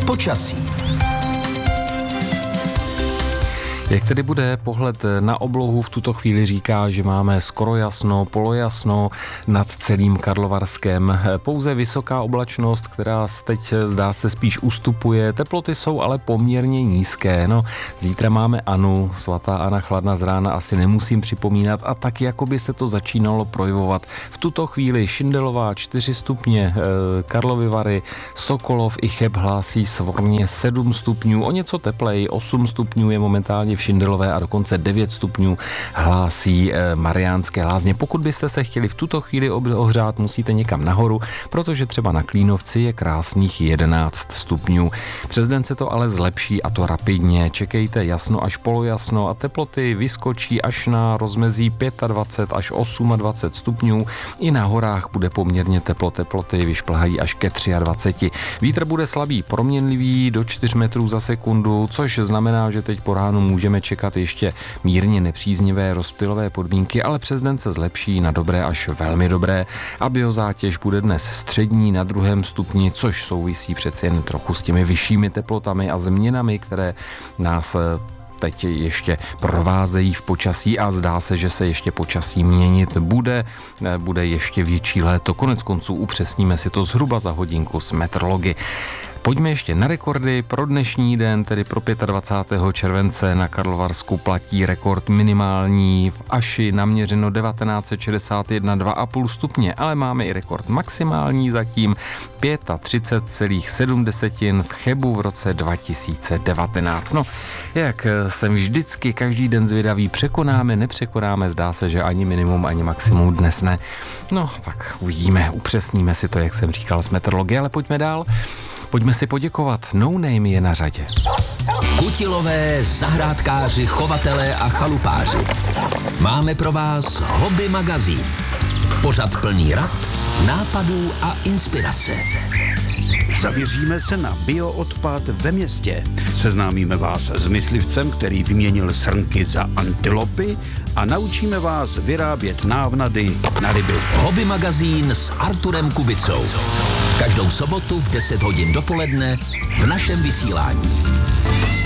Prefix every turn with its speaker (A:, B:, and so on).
A: Počasí.
B: Jak tedy bude pohled na oblohu? V tuto chvíli říká, že máme skoro jasno, polojasno nad celým Karlovarskem. Pouze vysoká oblačnost, která teď zdá se spíš ustupuje. Teploty jsou ale poměrně nízké. No, zítra máme Anu, svatá Anna chladna z rána asi nemusím připomínat a tak jako by se to začínalo projevovat. V tuto chvíli Šindelová 4 stupně, Karlovy Vary, Sokolov i Cheb hlásí svorně 7 stupňů. O něco tepleji, 8 stupňů je momentálně v Šindelové a dokonce 9 stupňů hlásí Mariánské Lázně. Pokud byste se chtěli v tuto chvíli ohřát, musíte někam nahoru, protože třeba na Klínovci je krásných 11 stupňů. Přes den se to ale zlepší a to rapidně. Čekejte jasno až polojasno a teploty vyskočí až na rozmezí 25 až 28 stupňů. I na horách bude poměrně teploty vyšplhají až ke 23. Vítr bude slabý, proměnlivý do 4 metrů za sekundu, což znamená, že teď po ránu můžeme čekat ještě mírně nepříznivé rozptylové podmínky, ale přes den se zlepší na dobré až velmi dobré a biozátěž bude dnes střední na 2. stupni, což souvisí přeci jen trochu s těmi vyššími teplotami a změnami, které nás teď ještě provázejí v počasí a zdá se, že se ještě počasí měnit bude ještě větší léto. Konec konců upřesníme si to zhruba za hodinku s meteorology. Pojďme ještě na rekordy. Pro dnešní den, tedy pro 25. července na Karlovarsku platí rekord minimální v Aši naměřeno 1961 2,5 stupně, ale máme i rekord maximální zatím 35,7 v Chebu v roce 2019. No, jak jsem vždycky každý den zvědavý, překonáme, nepřekonáme, zdá se, že ani minimum, ani maximum dnes ne. No, tak uvidíme, upřesníme si to, jak jsem říkal s meteorology, ale pojďme dál. Pojďme si poděkovat. No Name je na řadě.
A: Kutilové, zahrádkáři, chovatelé a chalupáři. Máme pro vás Hobby magazín. Pořad plný rad, nápadů a inspirace.
C: Zaměříme se na bioodpad ve městě. Seznámíme vás s myslivcem, který vyměnil srnky za antilopy a naučíme vás vyrábět návnady na ryby.
A: Hobby magazín s Arturem Kubicou. Každou sobotu v 10 hodin dopoledne v našem vysílání.